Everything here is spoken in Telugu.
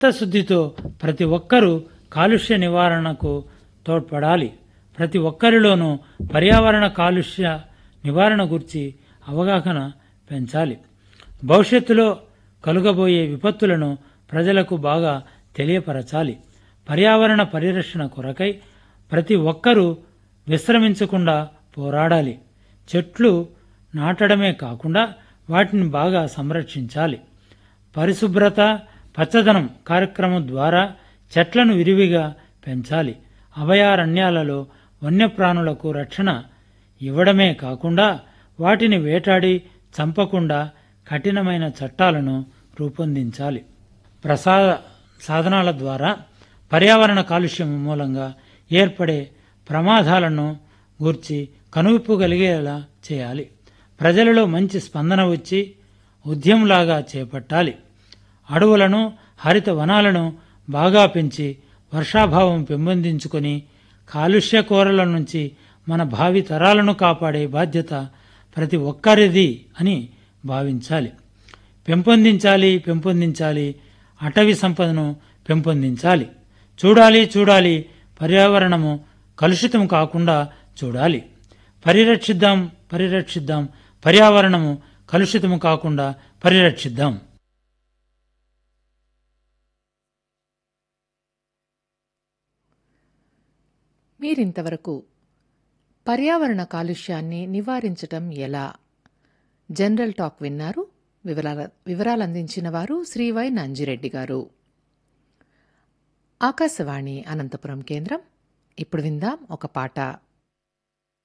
చిత్తశుద్ధితో ప్రతి ఒక్కరూ కాలుష్య నివారణకు తోడ్పడాలి. ప్రతి ఒక్కరిలోనూ పర్యావరణ కాలుష్య నివారణ గురించి అవగాహన పెంచాలి. భవిష్యత్తులో కలుగబోయే విపత్తులను ప్రజలకు బాగా తెలియపరచాలి. పర్యావరణ పరిరక్షణ కొరకై ప్రతి ఒక్కరూ విశ్రమించకుండా పోరాడాలి. చెట్లు నాటడమే కాకుండా వాటిని బాగా సంరక్షించాలి. పరిశుభ్రత, పచ్చదనం కార్యక్రమం ద్వారా చెట్లను విరివిగా పెంచాలి. అభయారణ్యాలలో వన్యప్రాణులకు రక్షణ ఇవ్వడమే కాకుండా వాటిని వేటాడి చంపకుండా కఠినమైన చట్టాలను రూపొందించాలి. సాధనాల ద్వారా పర్యావరణ కాలుష్యం మూలంగా ఏర్పడే ప్రమాదాలను గూర్చి కనువిప్పు కలిగేలా చేయాలి. ప్రజలలో మంచి స్పందన వచ్చి ఉద్యమంలాగా చేపట్టాలి. అడవులను, హరిత వనాలను బాగా పెంచి వర్షాభావం పెంపొందించుకొని కాలుష్య కోరల నుంచి మన భావి తరాలను కాపాడే బాధ్యత ప్రతి ఒక్కరిది అని భావించాలి. పెంపొందించాలి. అటవీ సంపదను పెంపొందించాలి. చూడాలి పర్యావరణము కలుషితం కాకుండా చూడాలి. పరిరక్షిద్దాం పర్యావరణము కలుషితము కాకుండా పరిరక్షిద్దాం. మీరింతవరకు పర్యావరణ కాలుష్యాన్ని నివారించటం ఎలా జనరల్ టాక్ విన్నారు. వివరాలందించిన వారు శ్రీ వై నంజిరెడ్డి గారు. ఆకాశవాణి అనంతపురం కేంద్రం. ఇప్పుడు విందాం ఒక పాట.